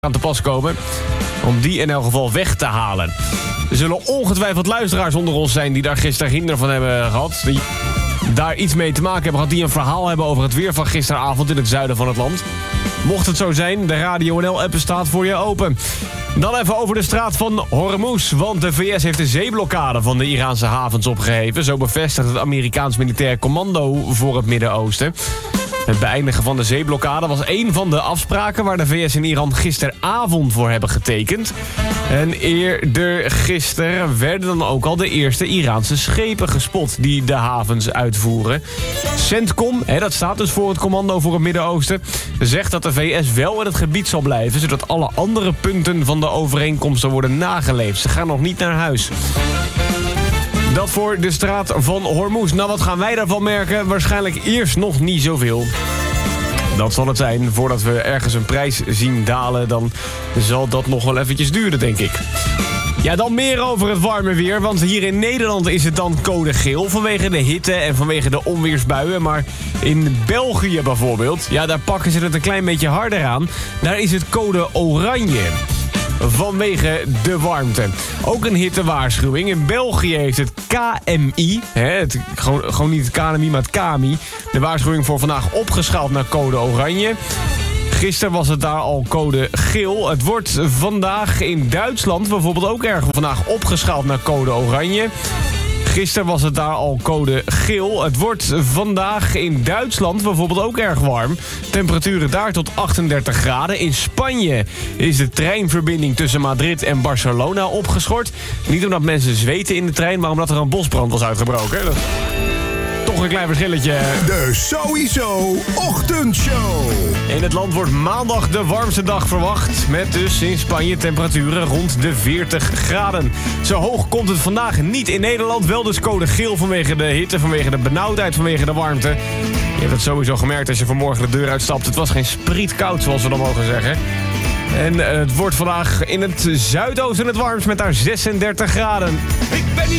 aan te pas komen om die in elk geval weg te halen. Er zullen ongetwijfeld luisteraars onder ons zijn die daar gisteren hinder van hebben gehad. Die daar iets mee te maken hebben gehad. Die een verhaal hebben over het weer van gisteravond in het zuiden van het land. Mocht het zo zijn, de Radio NL-app staat voor je open. Dan even over de straat van Hormuz. Want de VS heeft de zeeblokkade van de Iraanse havens opgeheven. Zo bevestigt het Amerikaans militair commando voor het Midden-Oosten. Het beëindigen van de zeeblokkade was één van de afspraken waar de VS en Iran gisteravond voor hebben getekend. En eerder gisteren werden dan ook al de eerste Iraanse schepen gespot die de havens uitvoeren. CENTCOM, dat staat dus voor het commando voor het Midden-Oosten, zegt dat de VS wel in het gebied zal blijven, zodat alle andere punten van de overeenkomsten worden nageleefd. Ze gaan nog niet naar huis. Dat voor de straat van Hormuz. Nou, wat gaan wij daarvan merken? Waarschijnlijk eerst nog niet zoveel. Dat zal het zijn. Voordat we ergens een prijs zien dalen, dan zal dat nog wel eventjes duren, denk ik. Ja, dan meer over het warme weer. Want hier in Nederland is het dan code geel vanwege de hitte en vanwege de onweersbuien. Maar in België bijvoorbeeld, ja, daar pakken ze het een klein beetje harder aan. Daar is het code oranje. Vanwege de warmte. Ook een hittewaarschuwing. In België heeft het KMI, gewoon niet het KNMI, maar het KMI, de waarschuwing voor vandaag opgeschaald naar code oranje. Gisteren was het daar al code geel. Het wordt vandaag in Duitsland bijvoorbeeld ook erg vandaag opgeschaald naar code oranje. Gisteren was het daar al code geel. Het wordt vandaag in Duitsland bijvoorbeeld ook erg warm. Temperaturen daar tot 38 graden. In Spanje is de treinverbinding tussen Madrid en Barcelona opgeschort. Niet omdat mensen zweten in de trein, maar omdat er een bosbrand was uitgebroken. Toch een klein verschilletje. De Sowieso Ochtendshow. In het land wordt maandag de warmste dag verwacht. Met dus in Spanje temperaturen rond de 40 graden. Zo hoog komt het vandaag niet in Nederland. Wel dus code geel vanwege de hitte, vanwege de benauwdheid, vanwege de warmte. Je hebt het sowieso gemerkt als je vanmorgen de deur uitstapt. Het was geen sprietkoud, zoals we dan mogen zeggen. En het wordt vandaag in het zuidoosten het warmst met daar 36 graden. Ik ben niet